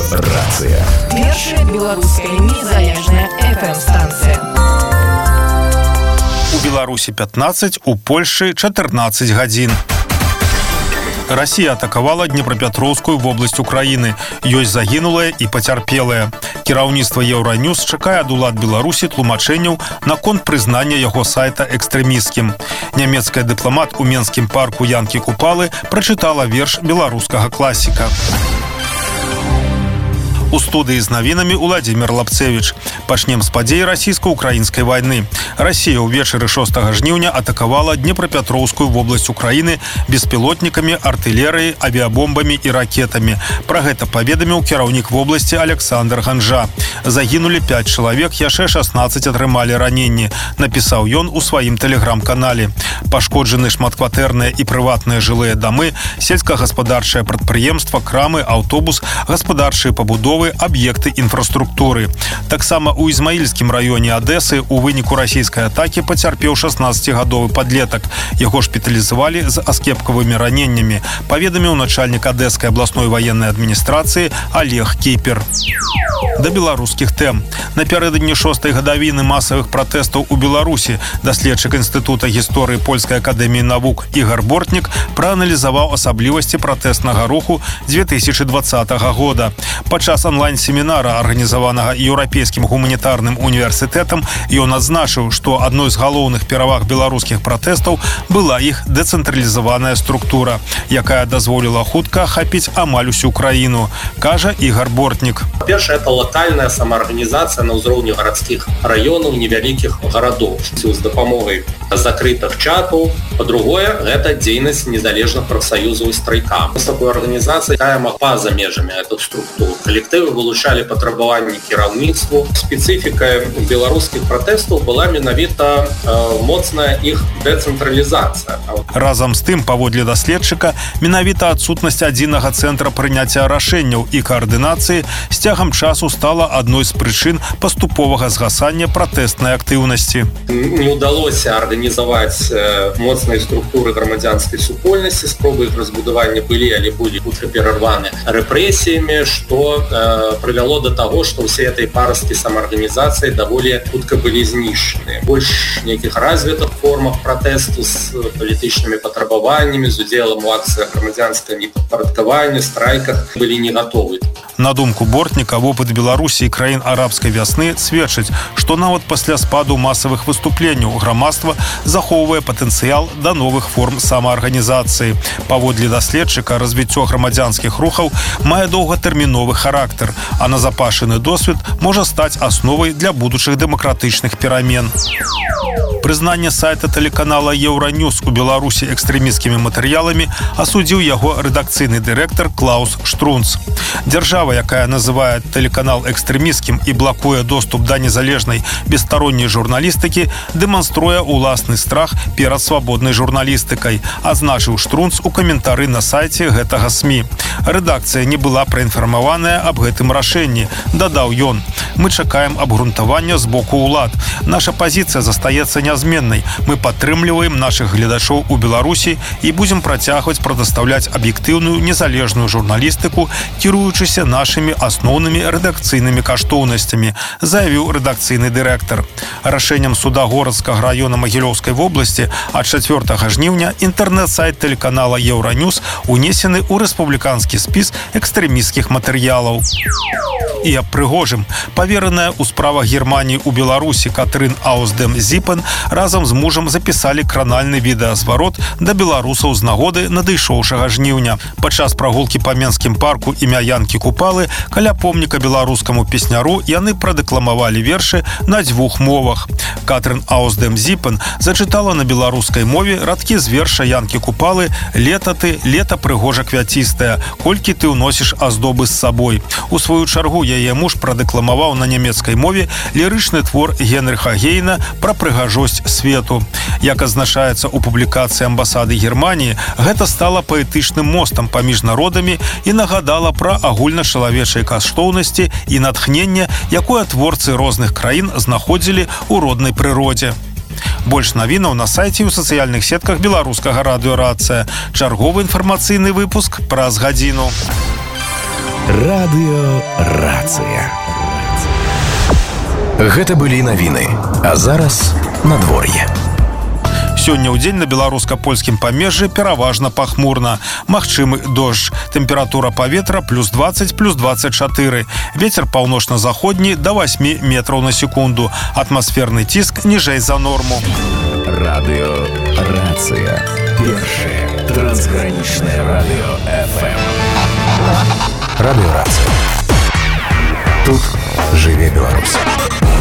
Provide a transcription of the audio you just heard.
Рацыя. Першая беларуская незалежная FM-станцыя. У Беларусі 15, у Польшчы 14 гадзін. Расія атакавала Днепрапетроўскую вобласць Украіны. Ёсць загінулыя і пацярпелыя. Кіраўніцтва Еўраньюз чакае ад улад Беларусі тлумачэнняў наконт прызнання яго сайта экстрэмісцкім. Нямецкая дыпламат у менскім парку Янкі Купалы прачытала верш беларускага класіка. У студыі з навінамі Уладзімір Лапцевіч. Пачнем з падзей расійска-украінскай вайны. Расія ўвечары 6 жніўня атакавала Днепрапетроўскую вобласць Украіны беспілотнікамі, артылерыяй, авіабомбамі і ракетамі. Пра гэта паведаміў кіраўнік вобласці Александр Ганжа. Загінулі 5 чалавек, яшчэ 16 атрымалі раненні, напісаў ён у сваім тэлеграм-канале. Пашкоджаны шматкватэрныя і прыватныя жылыя дамы, сельскагаспадарчае прадпрыемства, крамы, аўтобус, гаспадарчыя пабудовы, аб'екты інфраструктуры. Таксама у Ізмаільскім раёне Адэсы у выніку расійскай атакі пацярпеў 16-гадовы падлетак. Яго шпіталізавалі з аскепкавымі раненнямі, паведаміў начальнік Адэскай абласной ваеннай адміністрацыі Олег Кіпер. Да беларускіх тэм. Напярэдадні 6-й гадавіны масавых пратэстаў у Беларусі даследчык Інстытута гісторыі Польскай акадэміі навук Ігар Бортнік прааналізаваў асаблівасці пратэстнага руху 2020 года. Падчас онлайн-семінара, арганізаванага Еўрапейскім гуманітарным універсітэтам, ён адзначыў, што адной з галоўных пераваг беларускіх пратэстаў была іх дэцэнтралізаваная структура, якая дазволіла хутка ахапіць амаль усю краіну, кажа Ігар Бортнік. Па-першае, это локальная самаарганізацыя на ўзроўні гарадскіх раёнаў, невялікіх гарадоў з дапамогай закрытых чатаў. Па-другое, гэта дзейнасць незалежных прафсаюзаў і страйкам. З такой арганізацыяй па-за межамі гэтых структур. Калектывы вылучалі патрабаванні кіраўніцтву. Спецыфікай беларускіх пратэстаў была менавіта моцная іх дэцэнтралізацыя. Разам з тым, паводле даследчыка, менавіта адсутнасць адзінага цэнтра прыняцця рашэнняў і каардынацыі з цягам часу стала адной з прычын паступовага згасання пратэстнай актыўнасці. Не ўдалося арганізаваць моцныя структуры грамадзянскай супольнасці, спробы іх разбудавання былі, але былі хутка перарваны рэпрэсіямі, што прывяло да таго, што ўсе этой парасткі самаарганізацыі даволі хутка былі знішчаны. Больш нейкіх развітых формах пратэсту з палітычнымі патрабаваннямі, з удзелам у акцыях грамадзянскага непадпарадкавання, страйках былі не гатовы. На думку Бортніка, вопыт Беларусі і краін арабскай вясны сведчыць, што нават пасля спаду масавых выступленняў грамадства захоўвае патэнцыял да новых форм самаарганізацыі. Паводле даследчыка, развіццё грамадзянскіх рухаў мае доўгатэрміновы характар, а назапашаны досвед можа стаць асновай для будучых дэмакратычных перамен. Прызнанне сайта тэлеканала Еўраньюз у Беларусі экстрэмісцкімі матэрыяламі асудзіў яго рэдакцыйны дырэктар Клаус Штрунц. Дзяржава, якая называе тэлеканал экстрэмісцкім і блакуе доступ да незалежнай бесстаронняй журналістыкі, дэманструе ўласны страх перад свабоднай журналістыкай, адзначыў Штрунц у каментары на сайце гэтага СМІ. Рэдакцыя не была праінфармаваная аб гэтым рашэнні, дадаў ён. Мы чакаем абгрунтавання з боку ўлад. Наша пазіцыя застаецца нязменнай. Мы падтрымліваем нашых гледачоў у Беларусі і будзем працягваць прадастаўляць аб'ектыўную незалежную журналістыку, кіруючыся нашымі асноўнымі рэдакцыйнымі каштоўнасцямі, заявіў рэдакцыйны дырэктар. Рашэннем суда горадскага раёна Магілёўскай вобласці ад 4 жніўня інтэрнэт-сайт тэлеканала Еўраньюз унесены ў рэспубліканскі спіс экстрэмісцкіх матэрыялаў. І аб прыгожым. Павераная ў справах Германіі ў Беларусі Катрын Аусдем-Зіпен разам з мужам запісалі кранальны відэазварот да беларусаў з нагоды надышоўшага жніўня. Падчас прагулкі па менскім парку імя Янкі Купалы каля помніка беларускаму песняру яны прадэкламавалі вершы на 2 мовах. Катрын Аусдем-Зіпен зачытала на беларускай мове радкі з верша Янкі Купалы «Лета ты, лета прыгожа квяцістая, колькі ты ўносіш аздобы з сабой». У сваю чаргу яе муж прадэкламаваў на нямецкай мове лірычны твор Генрыха Гейна пра прыгажосць свету. Як адзначаецца ў публікацыі амбасады Германіі, гэта стала паэтычным мостам паміж народамі і нагадала пра агульначалавечыя каштоўнасці і натхненне, якое творцы розных краін знаходзілі ў роднай прыродзе. Больш навінаў на сайце і ў сацыяльных сетках беларускага радыё «Рацыя». Чарговы інфармацыйны выпуск праз гадзіну. Радыёрацыя. Гэта былі навіны, а зараз надвор'е. Сёння ў дзень на беларуска-польскім памежжы пераважна пахмурна. Магчымы дождж. Тэмпература паветра +20, +24. Вецер паўночна-заходні да 8 метраў на секунду. Атмасферны ціск ніжэй за норму. Радыёрацыя. Першае трансгранічнае радыё FM. Радыёрацыя. Тут жыве Беларусь.